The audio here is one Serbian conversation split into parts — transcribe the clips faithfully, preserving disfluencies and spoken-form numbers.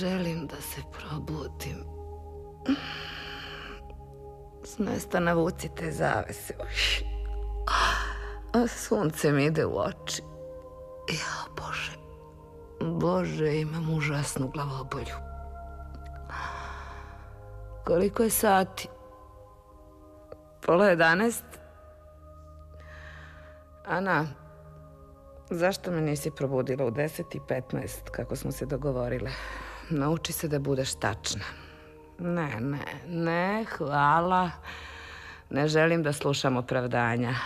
želim da se probudim. S mesta navucite zavese. A sunce mi ide u oči. Ja, Bože, Bože, imam užasnu glavobolju. Koliko je sati? Pola jedanaest? Ana, zašto me nisi probudila u deset i petnaest, kako smo se dogovorile? Nauči se da budeš tačna. Ne, ne, ne, hvala. Ne želim da slušam opravdanja.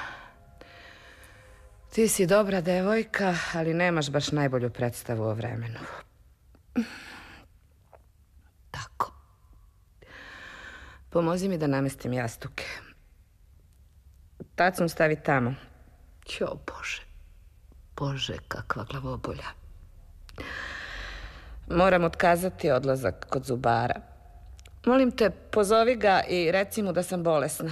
Ti si dobra devojka, ali nemaš baš najbolju predstavu o vremenu. Tako. Pomozi mi da namestim jastuke. Tacnu stavi tamo. Jo, Bože. Bože, kakva glavobolja. Moram otkazati odlazak kod zubara. Molim te, pozovi ga i reci mu da sam bolesna.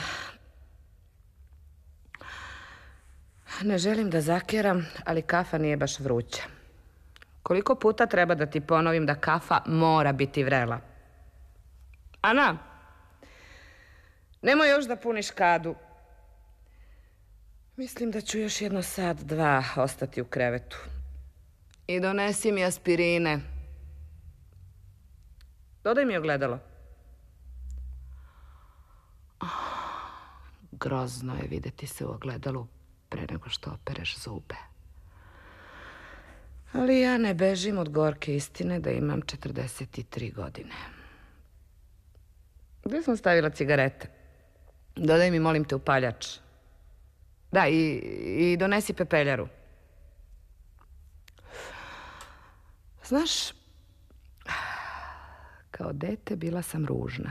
Ne želim da zakeram, ali kafa nije baš vruća. Koliko puta treba da ti ponovim da kafa mora biti vrela? Ana, nemoj još da puniš kadu. Mislim da ću još jedno sat, dva ostati u krevetu. I donesi mi aspirine. Dodaj mi ogledalo. Grozno je videti se u ogledalu pre nego što opereš zube. Ali ja ne bežim od gorke istine da imam četrdeset tri godine. Gde sam stavila cigarete? Dodaj mi, molim te, upaljač. Da, i, i donesi pepeljaru. Znaš, kao dete bila sam ružna.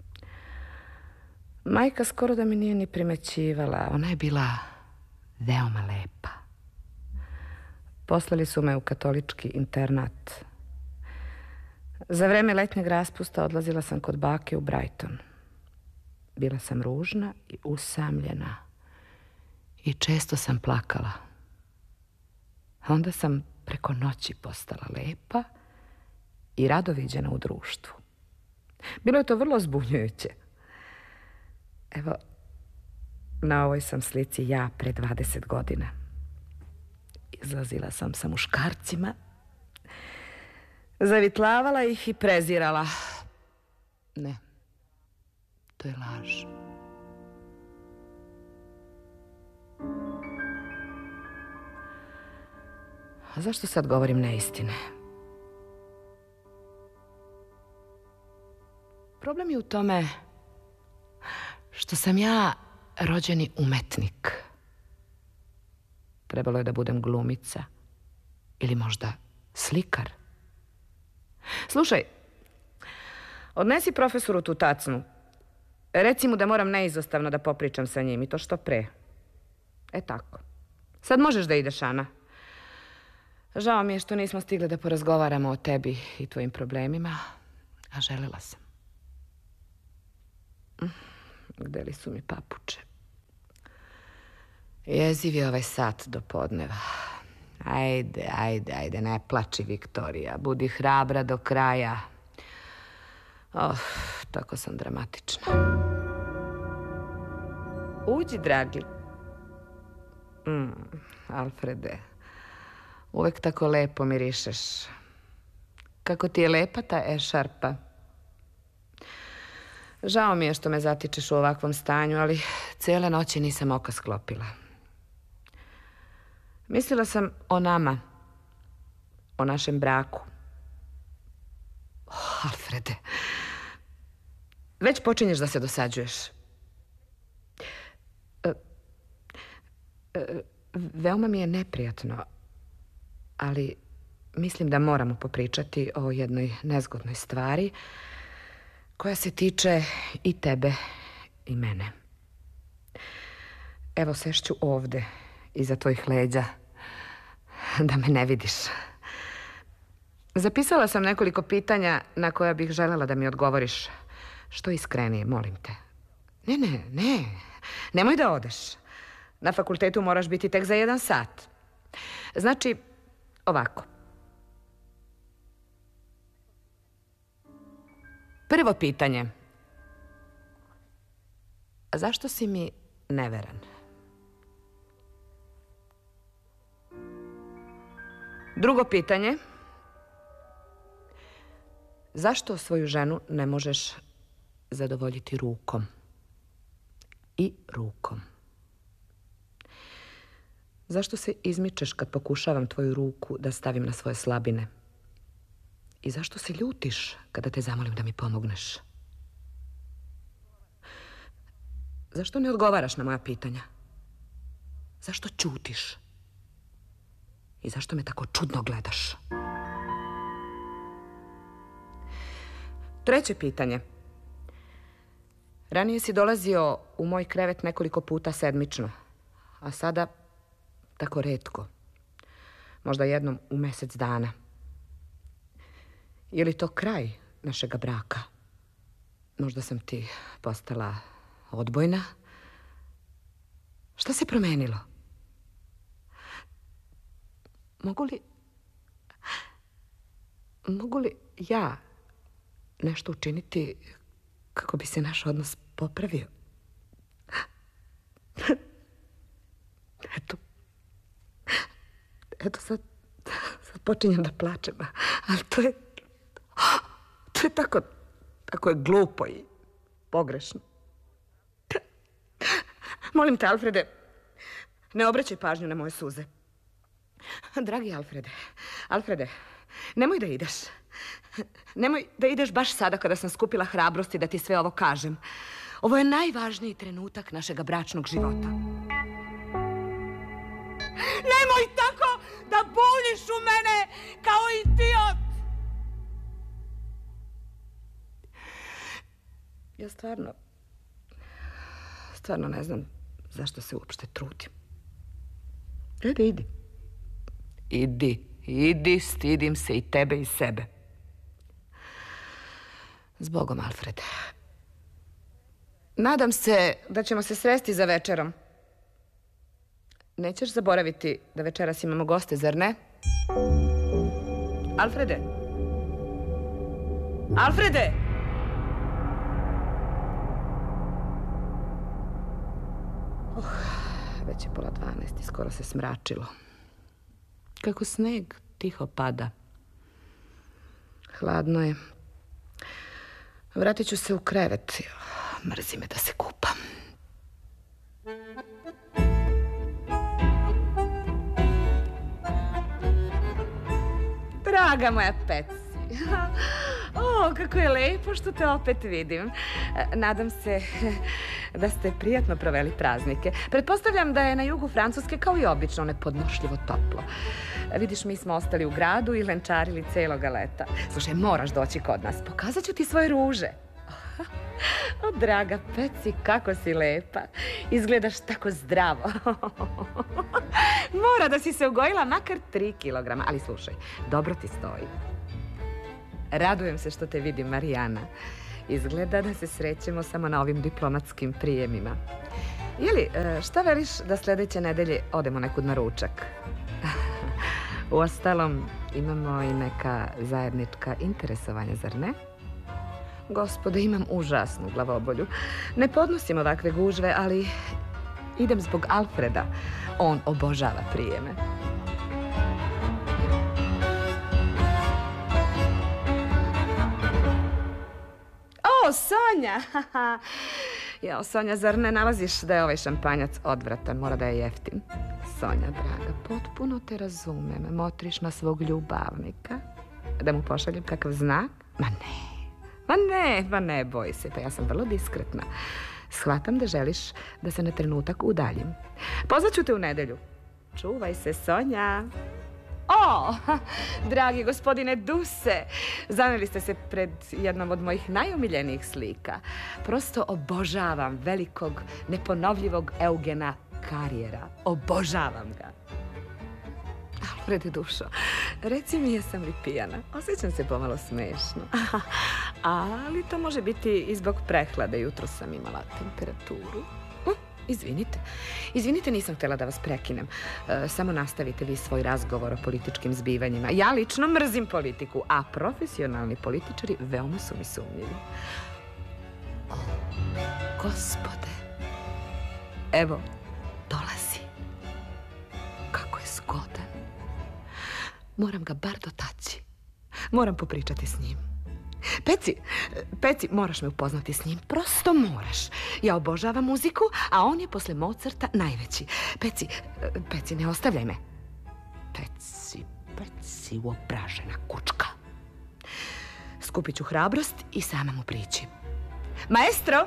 Majka skoro da mi nije ni primećivala. Ona je bila veoma lepa. Poslali su me u katolički internat. Za vreme letnjeg raspusta odlazila sam kod bake u Brighton. Bila sam ružna i usamljena. I često sam plakala. Onda sam preko noći postala lepa i rado viđena u društvu. Bilo je to vrlo zbunjujuće. Evo, na ovoj sam slici ja pre dvadeset godina. Izlazila sam sa muškarcima, zavitlavala ih i prezirala. Ne, to je laž. A zašto sad govorim neistine? Problem je u tome što sam ja rođeni umetnik. Trebalo je da budem glumica ili možda slikar. Slušaj, odnesi profesoru tu tacnu. Reci mu da moram neizostavno da popričam sa njim i to što pre. E tako. Sad možeš da ideš, Ana. Žao mi je što nismo stigli da porazgovaramo o tebi i tvojim problemima, a želela sam. Gde li su mi papuče? Jeziv je ovaj sat do podneva. Ajde, ajde, ajde, ne plači, Viktorija. Budi hrabra do kraja. Oh, tako sam dramatična. Uđi, dragi. Mm, Alfrede, uvek tako lepo mirišeš. Kako ti je lepa ta ešarpa. Žao mi je što me zatičeš u ovakvom stanju, ali cijele noći nisam oka sklopila. Mislila sam o nama, o našem braku. Oh, Alfrede, već počinješ da se dosađuješ. E, e, veoma mi je neprijatno, ali mislim da moramo popričati o jednoj nezgodnoj stvari koja se tiče i tebe i mene. Evo, sešću ovde, iza tvojih leđa, da me ne vidiš. Zapisala sam nekoliko pitanja na koja bih želela da mi odgovoriš. Što iskrenije, molim te. Ne, ne, ne, nemoj da odeš. Na fakultetu moraš biti tek za jedan sat. Znači, ovako. Prvo pitanje. Zašto si mi neveran? Drugo pitanje. Zašto svoju ženu ne možeš zadovoljiti rukom? I rukom. Zašto se izmičeš kad pokušavam tvoju ruku da stavim na svoje slabine? I zašto se ljutiš kada te zamolim da mi pomogneš? Zašto ne odgovaraš na moja pitanja? Zašto ćutiš? I zašto me tako čudno gledaš? Treće pitanje. Ranije si dolazio u moj krevet nekoliko puta sedmično, a sada tako retko. Možda jednom u mesec dana. Je li to kraj našega braka? Možda sam ti postala odbojna? Šta se promenilo? Mogu li... Mogu li ja nešto učiniti kako bi se naš odnos popravio? Eto. Eto sad, sad počinjem da plačem, ali to je... To je tako... Tako je glupo i pogrešno. Molim te, Alfrede, ne obraćaj pažnju na moje suze. Dragi Alfrede, Alfrede, nemoj da ideš. Nemoj da ideš baš sada kada sam skupila hrabrosti da ti sve ovo kažem. Ovo je najvažniji trenutak našega bračnog života. Nemoj tako da buljiš u mene kao idiot! Ja stvarno, stvarno ne znam zašto se uopšte trudim. Ajde, idi. Idi, idi, stidim se i tebe i sebe. Zbogom, Alfred. Nadam se da ćemo se sresti za večerom. Nećeš zaboraviti da večeras imamo goste, zar ne? Alfrede! Alfrede! Uh, već je pola dvanaest i skoro se smračilo. Kako sneg tiho pada. Hladno je. Vratit ću se u krevet. Mrzi me da se kupam. Draga moja Peci. O, kako je lepo što te opet vidim. Nadam se da ste prijatno proveli praznike. Pretpostavljam da je na jugu Francuske kao i obično nepodnošljivo toplo. Vidiš, mi smo ostali u gradu i lenčarili celoga leta. Slušaj, moraš doći kod nas. Pokazat ću ti svoje ruže. O, draga Peci, kako si lepa. Izgledaš tako zdravo. Mora da si se ugojila makar tri kilograma. Ali slušaj, dobro ti stoji. Radujem se što te vidim, Marijana. Izgleda da se srećemo samo na ovim diplomatskim prijemima. Jeli, šta veliš da sledeće nedelje odemo nekud na ručak? Uostalom, imamo i neka zajednička interesovanja, zar ne? Gospode, imam užasnu glavobolju. Ne podnosim ovakve gužve, ali idem zbog Alfreda. On obožava prijeme. O, Sonja! Jao, Sonja, zar ne nalaziš da je ovaj šampanjac odvratan? Mora da je jeftin. Sonja, draga, potpuno te razumem. Motriš na svog ljubavnika. Da mu pošaljem kakav znak? Ma ne. Ma ne, ma ne, boj se, pa ja sam vrlo diskretna. Shvatam da želiš da se na trenutak udaljim. Pozvaću te u nedelju. Čuvaj se, Sonja. O, dragi gospodine Duse, zaneli ste se pred jednom od mojih najomiljenijih slika. Prosto obožavam velikog, neponovljivog Eugena Karijera. Obožavam ga. Alfrede, dušo, reci mi, jesam li pijana? Osjećam se pomalo smešno. Ali to može biti i zbog prehlade. Jutro sam imala temperaturu. Izvinite. Izvinite, nisam htjela da vas prekinem. E, samo nastavite vi svoj razgovor o političkim zbivanjima. Ja lično mrzim politiku, a profesionalni političari veoma su mi sumnjivi. O, gospode. Evo, dolazi. Kako je zgodan. Moram ga bar dotaći. Moram popričati s njim. Peci, Peci, moraš me upoznati s njim. Prosto moraš. Ja obožavam muziku, a on je posle Mozarta najveći. Peci, Peci, ne ostavljaj me. Peci, Peci, uobražena kučka. Skupit ću hrabrost i sama mu prići. Maestro!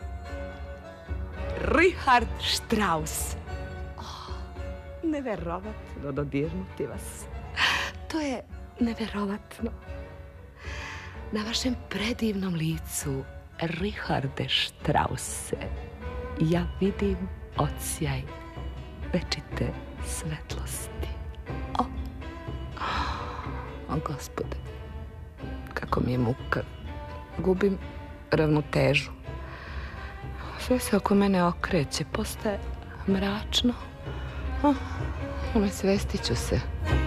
Richard Strauss. Oh, neverovatno dodirnuti vas. To je neverovatno. Na vašem predivnom licu, Richarde Strausse, ja vidim odsjaj večite svetlosti. O, o gospode, kako mi je muka. Gubim ravnotežu. Sve se oko mene okreće, postaje mračno. O, nesvestit ću se.